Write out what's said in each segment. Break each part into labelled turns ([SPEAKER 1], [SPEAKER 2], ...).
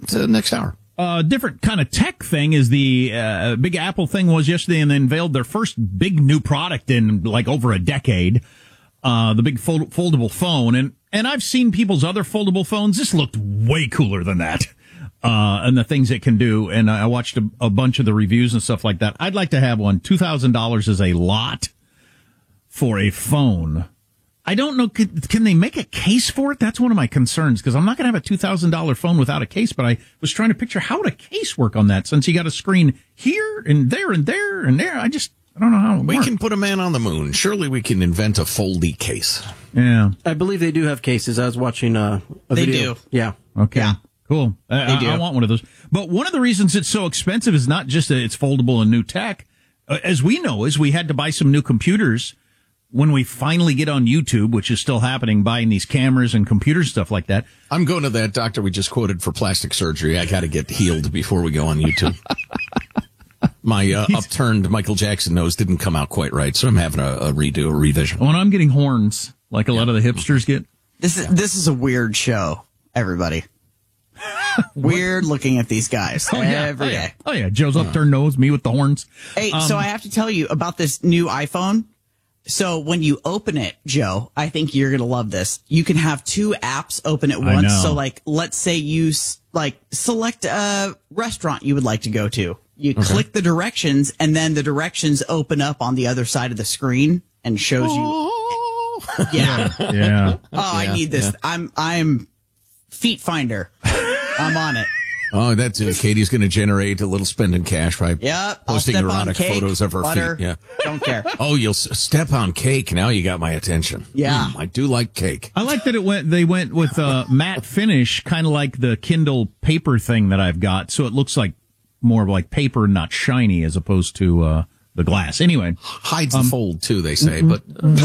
[SPEAKER 1] next hour.
[SPEAKER 2] Different kind of tech thing is the big Apple thing was yesterday, and they unveiled their first big new product in like over a decade, the big foldable phone. And I've seen people's other foldable phones. This looked way cooler than that, and the things it can do. And I watched a bunch of the reviews and stuff like that. I'd like to have one. $2,000 is a lot for a phone. I don't know, can they make a case for it? That's one of my concerns, because I'm not going to have a $2,000 phone without a case, but I was trying to picture how would a case work on that, since you got a screen here and there and there and there. I don't know how it works.
[SPEAKER 1] We can put a man on the moon. Surely we can invent a foldy case.
[SPEAKER 2] Yeah.
[SPEAKER 3] I believe they do have cases. I was watching a video.
[SPEAKER 4] They do.
[SPEAKER 3] Yeah.
[SPEAKER 2] Okay.
[SPEAKER 4] Yeah.
[SPEAKER 2] Cool.
[SPEAKER 4] do.
[SPEAKER 2] I want one of those. But one of the reasons it's so expensive is not just that it's foldable and new tech. As we know, is we had to buy some new computers when we finally get on YouTube, which is still happening, buying these cameras and computers, stuff like that.
[SPEAKER 1] I'm going to that doctor we just quoted for plastic surgery. I got to get healed before we go on YouTube. My upturned Michael Jackson nose didn't come out quite right, so I'm having a revision.
[SPEAKER 2] When I'm getting horns, like a lot of the hipsters get.
[SPEAKER 4] This is a weird show, everybody. Weird looking at these guys every day.
[SPEAKER 2] Oh, yeah. Joe's upturned nose, me with the horns.
[SPEAKER 4] Hey, so I have to tell you about this new iPhone. So when you open it, Joe, I think you're going to love this. You can have two apps open at once. So like, let's say you select a restaurant you would like to go to. You click the directions, and then the directions open up on the other side of the screen and shows you. Yeah.
[SPEAKER 2] Yeah.
[SPEAKER 4] I need this.
[SPEAKER 1] Yeah.
[SPEAKER 4] I'm Feet Finder. I'm on it.
[SPEAKER 1] Oh, that's it. Katie's going to generate a little spending cash by posting erotic photos of her
[SPEAKER 4] butter,
[SPEAKER 1] feet. Yeah.
[SPEAKER 4] Don't care.
[SPEAKER 1] Oh, you'll step on cake. Now you got my attention.
[SPEAKER 4] Yeah.
[SPEAKER 1] I do like cake.
[SPEAKER 2] I like that they went with matte finish, kind of like the Kindle paper thing that I've got. So it looks like more like paper, not shiny, as opposed to the glass. Anyway.
[SPEAKER 1] Hides the fold, too, they say. But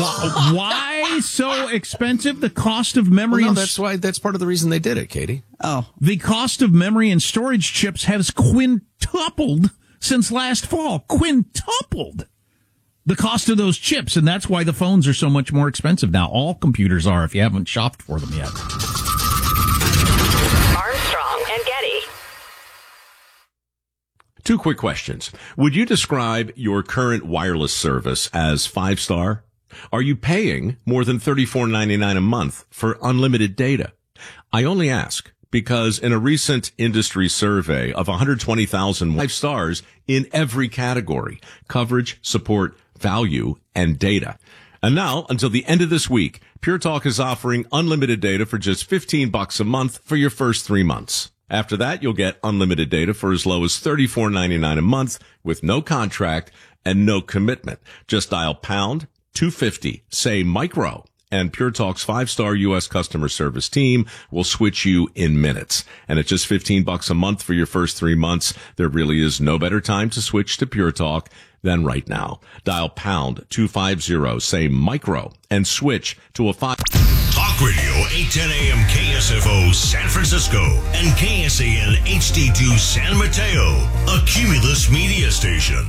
[SPEAKER 2] why so expensive? The cost of memory.
[SPEAKER 1] Well, no, that's part of the reason they did it, Katie.
[SPEAKER 4] Oh.
[SPEAKER 2] The cost of memory and storage chips has quintupled since last fall. Quintupled the cost of those chips, and that's why the phones are so much more expensive now. All computers are, if you haven't shopped for them yet.
[SPEAKER 5] Armstrong and Getty.
[SPEAKER 6] Two quick questions. Would you describe your current wireless service as 5-star? Are you paying more than $34.99 a month for unlimited data? I only ask because in a recent industry survey of 120,000 5 stars in every category: coverage, support, value, and data. And now, until the end of this week, Pure Talk is offering unlimited data for just $15 a month for your first 3 months. After that, you'll get unlimited data for as low as $34.99 a month with no contract and no commitment. Just dial pound 250, say micro, and Pure Talk's 5-star U.S. customer service team will switch you in minutes. And at just $15 a month for your first 3 months, there really is no better time to switch to Pure Talk than right now. Dial pound 250, say micro, and switch to a 5.
[SPEAKER 7] Talk Radio 810 AM KSFO San Francisco and KSAN HD2 San Mateo, a Cumulus media station.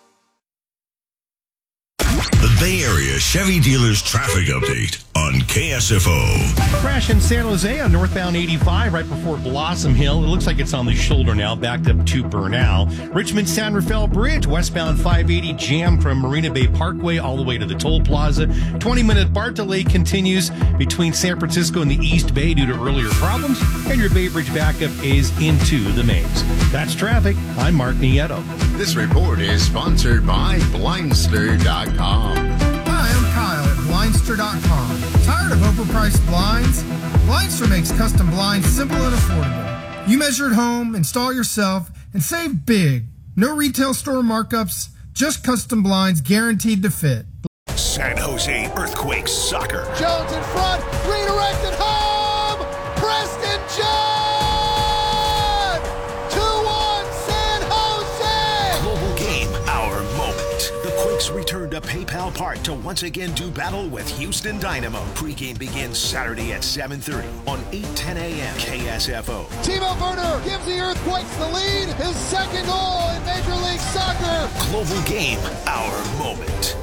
[SPEAKER 7] The Bay Area Chevy Dealers Traffic Update on KSFO.
[SPEAKER 8] Crash in San Jose on northbound 85 right before Blossom Hill. It looks like it's on the shoulder now, backed up to Bernal. Richmond San Rafael Bridge, westbound 580 jam from Marina Bay Parkway all the way to the toll plaza. 20-minute BART delay continues between San Francisco and the East Bay due to earlier problems, and your Bay Bridge backup is into the mains. That's traffic. I'm Mark Nieto.
[SPEAKER 9] This report is sponsored by Blindster.com.
[SPEAKER 10] Hi, I'm Kyle at Blindster.com. Tired of overpriced blinds? Blindster makes custom blinds simple and affordable. You measure at home, install yourself, and save big. No retail store markups, just custom blinds guaranteed to fit.
[SPEAKER 7] San Jose Earthquakes Soccer.
[SPEAKER 11] Jones in front, redirected home! Preston John! 2-1 San Jose!
[SPEAKER 7] Global game, our moment. The Quakes return to PayPal Park to once again do battle with Houston Dynamo. Pre-game begins Saturday at 7:30 on 8:10 a.m. KSFO.
[SPEAKER 11] Timo Werner gives the Earthquakes the lead, his second goal in Major League Soccer.
[SPEAKER 7] Global game, our moment.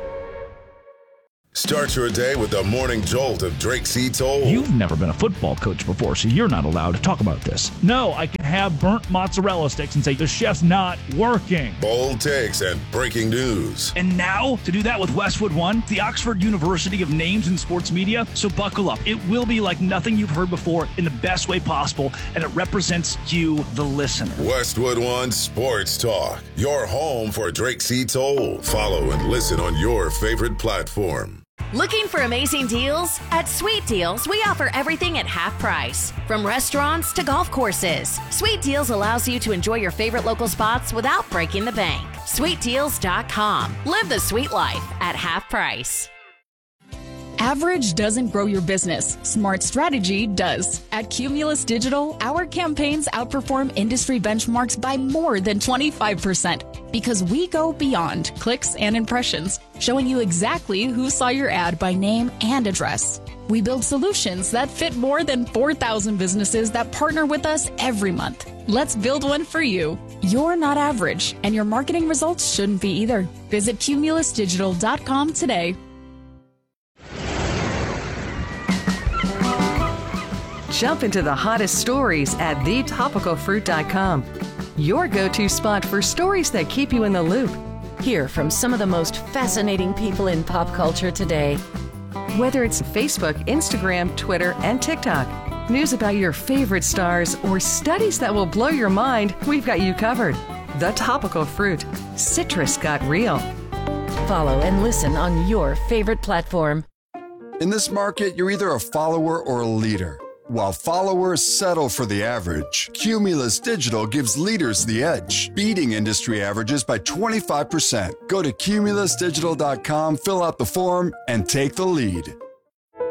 [SPEAKER 12] Start your day with the morning jolt of Drake C. Toll.
[SPEAKER 13] You've never been a football coach before, so you're not allowed to talk about this.
[SPEAKER 14] No, I can
[SPEAKER 5] have burnt mozzarella sticks and say the chef's not working.
[SPEAKER 12] Bold takes and breaking news.
[SPEAKER 5] And now, to do that with Westwood One, the Oxford University of Names in Sports Media. So buckle up. It will be like nothing you've heard before in the best way possible, and it represents you, the listener.
[SPEAKER 12] Westwood One Sports Talk, your home for Drake Seats Old. Follow and listen on your favorite platform.
[SPEAKER 13] Looking for amazing deals? At Sweet Deals, we offer everything at half price. From restaurants to golf courses, Sweet Deals allows you to enjoy your favorite local spots without breaking the bank. SweetDeals.com. Live the sweet life at half price.
[SPEAKER 14] Average doesn't grow your business. Smart strategy does. At Cumulus Digital, our campaigns outperform industry benchmarks by more than 25% because we go beyond clicks and impressions, showing you exactly who saw your ad by name and address. We build solutions that fit more than 4,000 businesses that partner with us every month. Let's build one for you. You're not average, and your marketing results shouldn't be either. Visit cumulusdigital.com today.
[SPEAKER 15] Jump into the hottest stories at thetopicalfruit.com. Your go-to spot for stories that keep you in the loop.
[SPEAKER 13] Hear from some of the most fascinating people in pop culture today.
[SPEAKER 15] Whether it's Facebook, Instagram, Twitter, and TikTok, news about your favorite stars, or studies that will blow your mind, we've got you covered. The Topical Fruit. Citrus got real.
[SPEAKER 13] Follow and listen on your favorite platform.
[SPEAKER 16] In this market, you're either a follower or a leader. While followers settle for the average, Cumulus Digital gives leaders the edge, beating industry averages by 25%. Go to cumulusdigital.com, fill out the form, and take the lead.